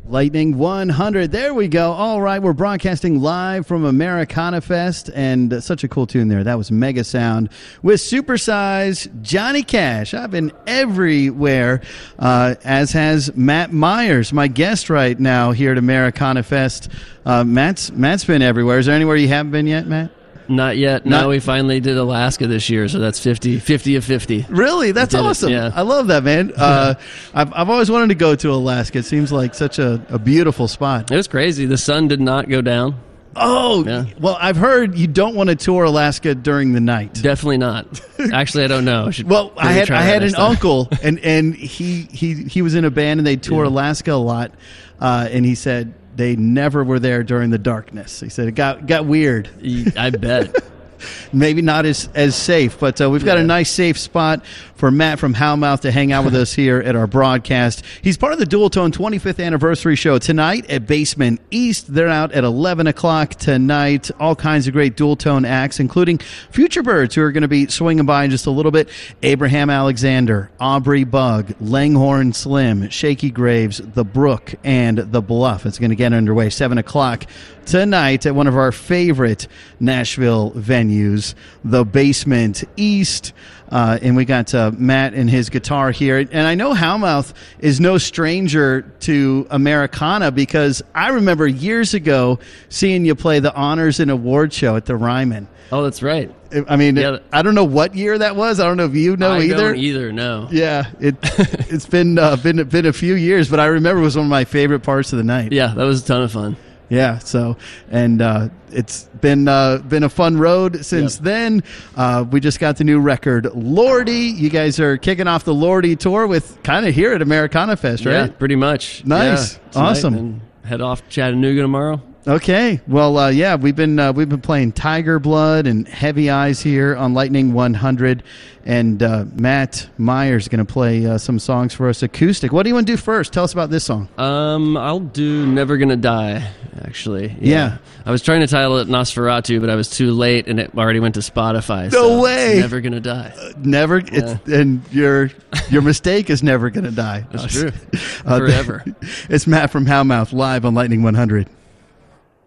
Lightning 100. There we go. All right, we're broadcasting live from Americana Fest, and such a cool tune there. That was Mega Sound with Supersize Johnny Cash. I've been everywhere, as has Matt Myers, my guest right now here at Americana Fest. Matt's been everywhere. Is there anywhere you haven't been yet, Matt? Not yet. No, we finally did Alaska this year, so that's 50 of 50. Really? That's awesome. Yeah. I love that, man. I've always wanted to go to Alaska. It seems like such a beautiful spot. It was crazy. The sun did not go down. Oh, yeah. Well, I've heard you don't want to tour Alaska during the night. Definitely not. Actually, I don't know. I had an uncle, and he was in a band, and they tour Alaska a lot, and he said they never were there during the darkness. He said it got weird. I bet. Maybe not as safe, but we've got a nice safe spot for Matt from Howlmouth to hang out with us here at our broadcast. He's part of the Dual Tone 25th anniversary show tonight at Basement East. They're out at 11 o'clock tonight. All kinds of great Dual Tone acts, including Future Birds, who are going to be swinging by in just a little bit. Abraham Alexander, Aubrey Bug, Langhorne Slim, Shaky Graves, The Brook, and The Bluff. It's going to get underway 7 o'clock tonight at one of our favorite Nashville venues, the Basement East. And we got Matt and his guitar here. And I know Howlmouth is no stranger to Americana, because I remember years ago seeing you play the Honors and Award show at the Ryman. Oh, that's right. I mean, I don't know what year that was. I don't know if you know either. I don't either, no. Yeah, it's been a few years, but I remember it was one of my favorite parts of the night. Yeah, that was a ton of fun. Yeah, so, and it's been a fun road since then. We just got the new record, Lordy. You guys are kicking off the Lordy tour with kind of here at Americana Fest, right? Yeah, pretty much. Nice, awesome. And head off to Chattanooga tomorrow. Okay, well, we've been playing Tiger Blood and Heavy Eyes here on Lightning 100, and Matt Myers is going to play some songs for us acoustic. What do you want to do first? Tell us about this song. I'll do Never Gonna Die, actually. Yeah. I was trying to title it Nosferatu, but I was too late, and it already went to Spotify. No way! Never Gonna Die. Never. Yeah. And your mistake is never gonna die. That's true. Forever. It's Matt from Howlmouth live on Lightning 100.